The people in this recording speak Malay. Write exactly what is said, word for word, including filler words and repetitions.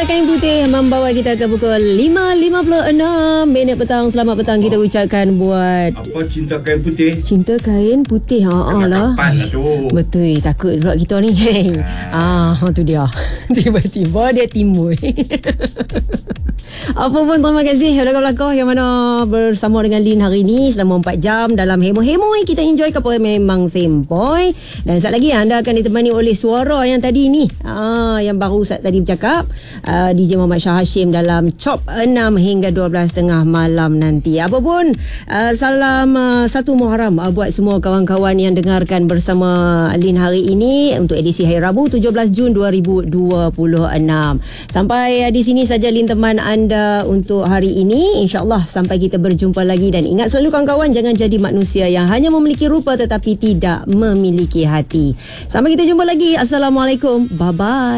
Kain Putih membawa kita ke pukul lima lima puluh enam minit petang. Selamat petang kita ucapkan buat apa cinta kain putih? Cinta kain putih. Ha lah. Lah tu. Betul, takut pula kita ni. Ah, tu dia. Tiba-tiba dia timbul. Apa pun terima kasih belakang-belakang yang mana bersama dengan Lin hari ini selama empat jam dalam hemo-hemo kita enjoy ke apa memang sempoi. Dan saat lagi anda akan ditemani oleh suara yang tadi ni. Ah, yang baru Ustaz tadi bercakap, uh, D J Muhammad Shah Hashim dalam Chop enam hingga dua belas tiga puluh malam nanti. Apa pun uh, salam uh, satu Muharram uh, buat semua kawan-kawan yang dengarkan bersama Lin hari ini untuk edisi hari Rabu tujuh belas Jun dua ribu dua puluh enam. Sampai uh, di sini saja Lin teman anda untuk hari ini. InsyaAllah sampai kita berjumpa lagi. Dan ingat selalu kawan-kawan, jangan jadi manusia yang hanya memiliki rupa tetapi tidak memiliki hati. Sampai kita jumpa lagi. Assalamualaikum. Bye-bye.